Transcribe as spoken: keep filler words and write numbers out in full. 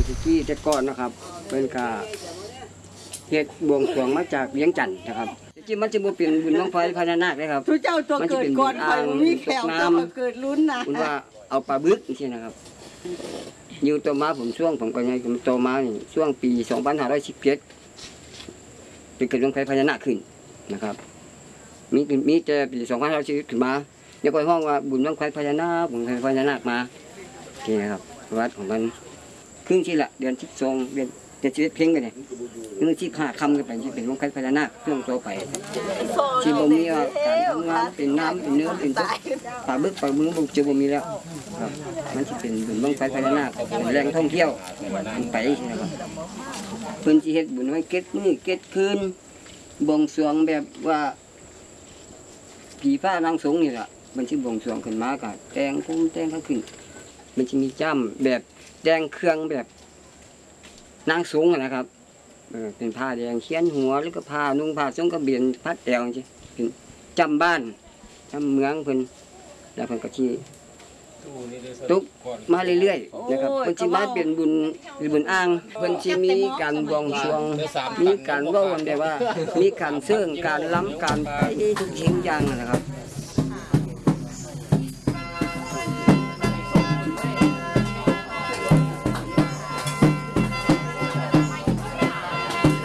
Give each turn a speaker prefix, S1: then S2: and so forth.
S1: ที่แต่ก่อนนะครับเป็นกาเฮ็ดบวงสรวงมาจากเลี้ยงจันทร์นะครับจริงมันจะบ่เป็นบุญบั้งไฟพญานาคเลยครับ
S2: ทุเจ้าตัวเกิดก่อนคอยมีแขวตัวเกิดลุ้นนะ
S1: คุณว่าเอาปลาบึกนี่นะครับอยู่ตัวมาผมช่วงผมก็ยังผมโตมานี่ช่วงปีสองพันห้าร้อยสิบเจ็ดเป็นเกิดบั้งไฟพญานาคขึ้นนะครับมีมีแต่ปีสองพันห้าร้อยสิบขึ้นมาอย่าไปห้องว่าบุญบั้งไฟพญานาคบุญบั้งไฟพญานาคมานี่นะครับวัดของมันครึ่งที่ละเดือนที่สองเดือนเดือนชีวิตเพ่งกันเนี่ยนึกที่ขาคำกันไปที่เป็นบั้งไฟพญานาคเครื่องโตไปที่บ่มีการทำงานเป็นน้ำเป็นเนื้อเป็นปลาบึกปลาบึกบุกเจอบ่มีแล้วครับมันจะเป็นบุญบั้งไฟพญานาคเป็นแหล่งท่องเที่ยวไปนะครับเพิ่นสิเฮ็ดบุญไว้เก็ดมื้อเก็ดคืนบวงสรวงแบบว่าผีฟ้านางสงนี่ล่ะมันสิบวงสรวงขึ้นมาก็แต่งพุ่มแต่งข้างขึ้นมันจะมีจ้ำแบบแดงเครื่องแบบนางสงนะครับเออเป็นผ้าแดงเขียนหัวหรือก็ผ้านุ่งผ้าทรงกระเบียนพัดแอวจังเป็นจำบ้านจำเมืองเพิ่นแล้วเพิ่นก็สิตุกมาเรื่อยๆนะครับเพิ่นสิมาเป็นบุญเป็นบุญอ้างเพิ่นสิมีการบวงสรวงมีการเว้ากันแบบว่ามีการเชิงการล้ำการไปทุกสิ่งอย่างนะครับ